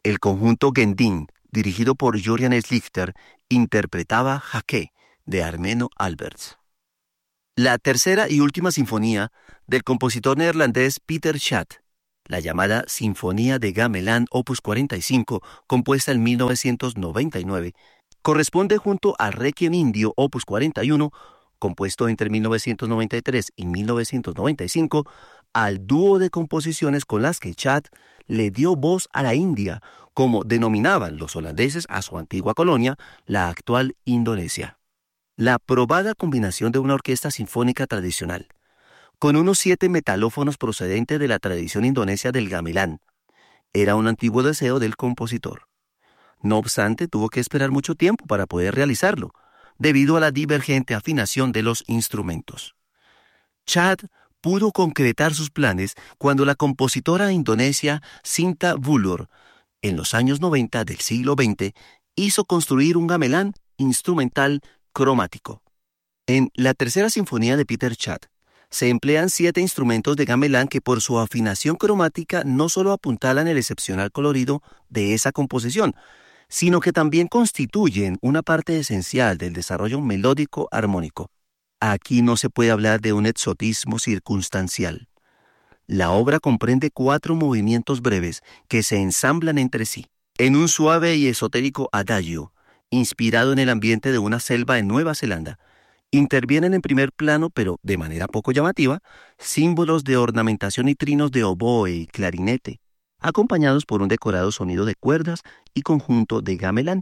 El conjunto Gendín, dirigido por Jorian Slichter, interpretaba Jaque, de Armeno Alberts. La tercera y última sinfonía del compositor neerlandés Pieter Schacht, la llamada Sinfonía de Gamelán Opus 45, compuesta en 1999, corresponde junto al Requiem Indio Opus 41, compuesto entre 1993 y 1995, al dúo de composiciones con las que Schacht le dio voz a la India, como denominaban los holandeses a su antigua colonia, la actual Indonesia. La probada combinación de una orquesta sinfónica tradicional, con unos 7 metalófonos procedentes de la tradición indonesia del gamelán, era un antiguo deseo del compositor. No obstante, tuvo que esperar mucho tiempo para poder realizarlo, debido a la divergente afinación de los instrumentos. Schacht pudo concretar sus planes cuando la compositora indonesia Sinta Vulur, en los años 90 del siglo XX, hizo construir un gamelán instrumental cromático. En la tercera sinfonía de Pieter Schacht se emplean 7 instrumentos de gamelán que por su afinación cromática no solo apuntalan el excepcional colorido de esa composición, sino que también constituyen una parte esencial del desarrollo melódico armónico. Aquí no se puede hablar de un exotismo circunstancial. La obra comprende 4 movimientos breves que se ensamblan entre sí, en un suave y esotérico adagio, inspirado en el ambiente de una selva en Nueva Zelanda. Intervienen en primer plano, pero de manera poco llamativa, símbolos de ornamentación y trinos de oboe y clarinete, acompañados por un decorado sonido de cuerdas y conjunto de gamelán.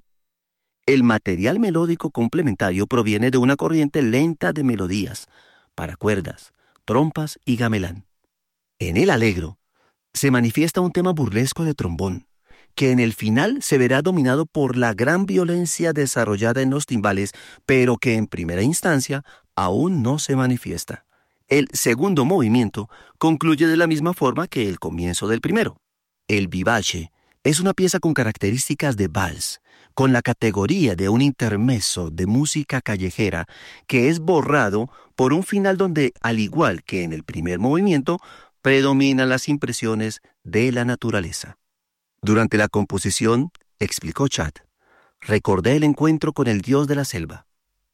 El material melódico complementario proviene de una corriente lenta de melodías para cuerdas, trompas y gamelán. En el allegro se manifiesta un tema burlesco de trombón, que en el final se verá dominado por la gran violencia desarrollada en los timbales, pero que en primera instancia aún no se manifiesta. El segundo movimiento concluye de la misma forma que el comienzo del primero. El vivace es una pieza con características de vals, con la categoría de un intermezzo de música callejera que es borrado por un final donde, al igual que en el primer movimiento, predominan las impresiones de la naturaleza. Durante la composición, explicó Schacht, recordé el encuentro con el dios de la selva,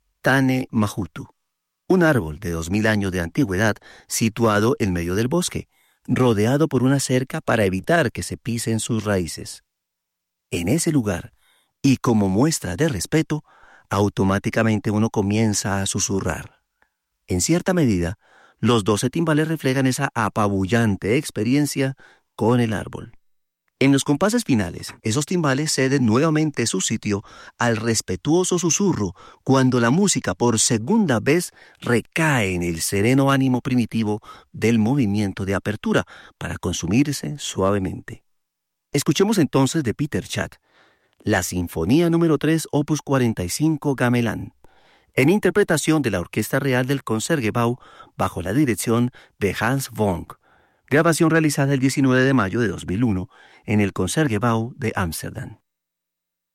Tane Mahutu, un árbol de 2000 años de antigüedad situado en medio del bosque, rodeado por una cerca para evitar que se pisen sus raíces. En ese lugar, y como muestra de respeto, automáticamente uno comienza a susurrar. En cierta medida, los 12 timbales reflejan esa apabullante experiencia con el árbol. En los compases finales, esos timbales ceden nuevamente su sitio al respetuoso susurro cuando la música por segunda vez recae en el sereno ánimo primitivo del movimiento de apertura para consumirse suavemente. Escuchemos entonces de Pieter Schacht, la Sinfonía número 3, Opus 45 Gamelán, en interpretación de la Orquesta Real del Concertgebouw bajo la dirección de Hans Vonk, grabación realizada el 19 de mayo de 2001 en el Concertgebouw de Ámsterdam.